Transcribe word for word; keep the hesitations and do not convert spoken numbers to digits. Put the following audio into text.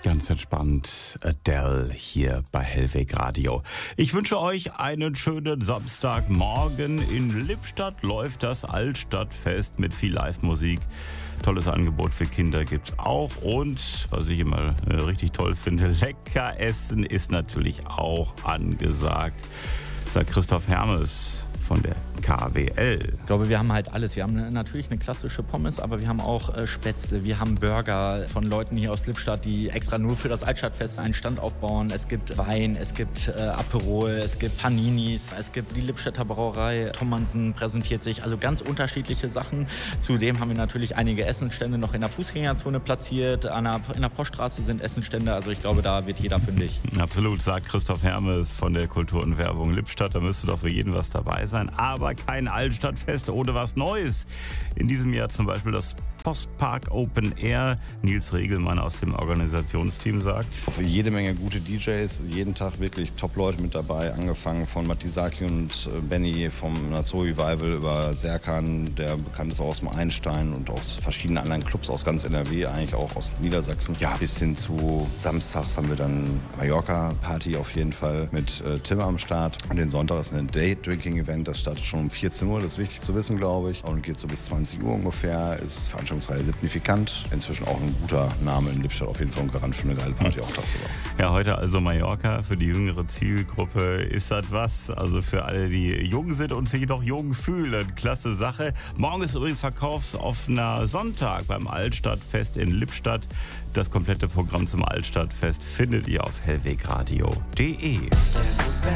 Ganz entspannt, Adele hier bei Hellweg Radio. Ich wünsche euch einen schönen Samstagmorgen. In Lippstadt läuft das Altstadtfest mit viel Live-Musik. Tolles Angebot für Kinder gibt's auch. Und was ich immer äh, richtig toll finde, lecker essen ist natürlich auch angesagt. Sagt Christoph Hermes von der K W L. Ich glaube, wir haben halt alles. Wir haben eine, natürlich eine klassische Pommes, aber wir haben auch äh, Spätzle, wir haben Burger von Leuten hier aus Lippstadt, die extra nur für das Altstadtfest einen Stand aufbauen. Es gibt Wein, es gibt äh, Aperol, es gibt Paninis, es gibt die Lippstädter Brauerei. Thomannsen präsentiert sich, also ganz unterschiedliche Sachen. Zudem haben wir natürlich einige Essenstände noch in der Fußgängerzone platziert. An der, in der Poststraße sind Essenstände, also ich glaube, da wird jeder fündig. Absolut, sagt Christoph Hermes von der Kultur- und Werbung Lippstadt. Da müsste doch für jeden was dabei sein. Aber kein Altstadtfest ohne was Neues. In diesem Jahr zum Beispiel das Postpark Open Air. Nils Regelmann aus dem Organisationsteam sagt: Jede Menge gute D Js, jeden Tag wirklich Top-Leute mit dabei, angefangen von Matisaki und Benny vom Nazo Revival über Serkan, der bekannt ist auch aus dem Einstein und aus verschiedenen anderen Clubs aus ganz N R W, eigentlich auch aus Niedersachsen. Ja, bis hin zu samstags haben wir dann Mallorca-Party auf jeden Fall mit äh, Tim am Start. Und den Sonntag ist ein Day-Drinking-Event, das startet schon um vierzehn Uhr, das ist wichtig zu wissen, glaube ich. Und geht so bis zwanzig Uhr ungefähr, ist Veranstaltungsreihe signifikant. Inzwischen auch ein guter Name in Lippstadt, auf jeden Fall ein Garant für eine geile Party auch tagsüber. Ja, heute also Mallorca für die jüngere Zielgruppe. Ist das was? Also für alle, die jung sind und sich noch jung fühlen. Klasse Sache. Morgen ist übrigens verkaufsoffener Sonntag beim Altstadtfest in Lippstadt. Das komplette Programm zum Altstadtfest findet ihr auf hellwegradio punkt de.